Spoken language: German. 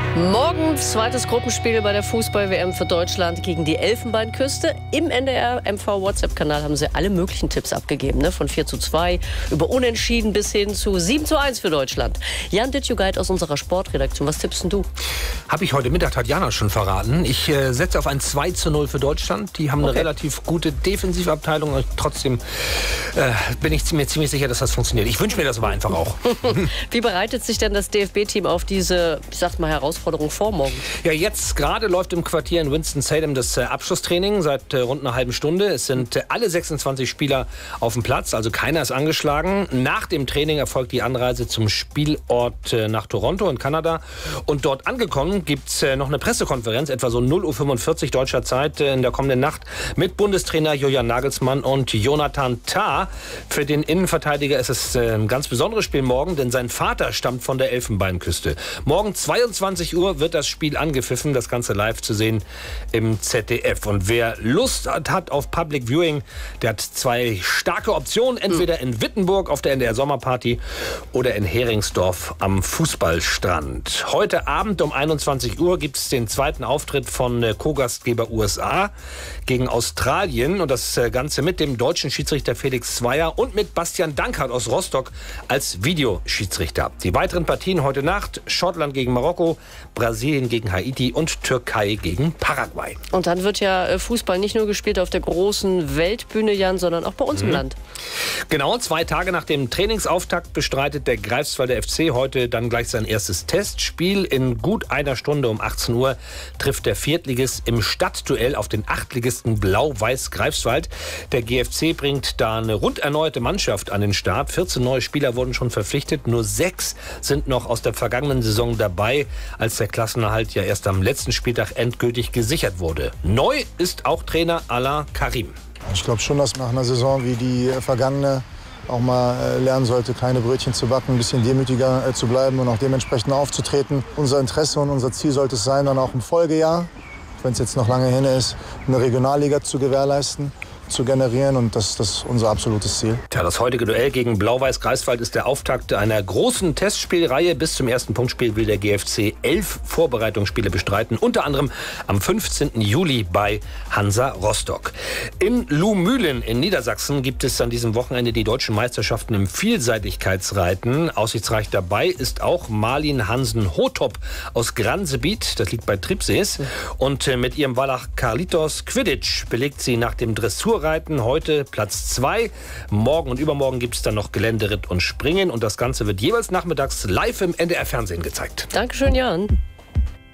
Morgen zweites Gruppenspiel bei der Fußball-WM für Deutschland gegen die Elfenbeinküste. Im NDR-MV-WhatsApp-Kanal haben sie alle möglichen Tipps abgegeben. Ne? Von 4:2 über Unentschieden bis hin zu 7:1 für Deutschland. Jan Ditjugaid aus unserer Sportredaktion. Was tippst denn du? Habe ich heute Mittag Tatjana schon verraten. Ich setze auf ein 2:0 für Deutschland. Die haben eine relativ gute Defensivabteilung. Und trotzdem bin ich mir ziemlich sicher, dass das funktioniert. Ich wünsche mir das aber einfach auch. Wie bereitet sich denn das DFB-Team auf diese, ich sag mal, Herausforderung vor morgen? Ja, jetzt gerade läuft im Quartier in Winston-Salem das Abschlusstraining seit rund einer halben Stunde. Es sind alle 26 Spieler auf dem Platz, also keiner ist angeschlagen. Nach dem Training erfolgt die Anreise zum Spielort nach Toronto in Kanada. Und dort angekommen gibt es noch eine Pressekonferenz, etwa so 0:45 Uhr deutscher Zeit in der kommenden Nacht mit Bundestrainer Julian Nagelsmann und Jonathan Tah. Für den Innenverteidiger ist es ein ganz besonderes Spiel morgen, denn sein Vater stammt von der Elfenbeinküste. Morgen 22 Uhr wird das Spiel angepfiffen, das Ganze live zu sehen im ZDF. Und wer Lust hat auf Public Viewing, der hat zwei starke Optionen. Entweder in Wittenburg auf der NDR Sommerparty oder in Heringsdorf am Fußballstrand. Heute Abend um 21 Uhr gibt es den zweiten Auftritt von Co-Gastgeber USA gegen Australien. Und das Ganze mit dem deutschen Schiedsrichter Felix Zweier und mit Bastian Dankert aus Rostock als Videoschiedsrichter. Die weiteren Partien heute Nacht: Schottland gegen Marokko, Brasilien gegen Haiti und Türkei gegen Paraguay. Und dann wird ja Fußball nicht nur gespielt auf der großen Weltbühne, Jan, sondern auch bei uns im Land. Genau, 2 Tage nach dem Trainingsauftakt bestreitet der Greifswalder FC heute dann gleich sein erstes Testspiel. In gut einer Stunde um 18 Uhr trifft der Viertligist im Stadtduell auf den Achtligisten Blau-Weiß Greifswald. Der GFC bringt da eine rund erneuerte Mannschaft an den Start. 14 neue Spieler wurden schon verpflichtet. Nur 6 sind noch aus der vergangenen Saison dabei, als der Klassenerhalt ja erst am letzten Spieltag endgültig gesichert wurde. Neu ist auch Trainer Alain Karim. Ich glaube schon, dass nach einer Saison wie die vergangene auch mal lernen sollte, keine Brötchen zu backen, ein bisschen demütiger zu bleiben und auch dementsprechend aufzutreten. Unser Interesse und unser Ziel sollte es sein, dann auch im Folgejahr, wenn es jetzt noch lange hin ist, eine Regionalliga zu gewährleisten, zu generieren, und das ist unser absolutes Ziel. Tja, das heutige Duell gegen Blau-Weiß Greifswald ist der Auftakt einer großen Testspielreihe. Bis zum ersten Punktspiel will der GFC 11 Vorbereitungsspiele bestreiten, unter anderem am 15. Juli bei Hansa Rostock. In Luhmühlen in Niedersachsen gibt es an diesem Wochenende die deutschen Meisterschaften im Vielseitigkeitsreiten. Aussichtsreich dabei ist auch Malin Hansen-Hotop aus Gransebiet, das liegt bei Tribsees. Und mit ihrem Wallach Carlitos Quidditch belegt sie nach dem Dressurreiten heute Platz 2. Morgen und übermorgen gibt es dann noch Geländeritt und Springen. Und das Ganze wird jeweils nachmittags live im NDR-Fernsehen gezeigt. Dankeschön, Jan.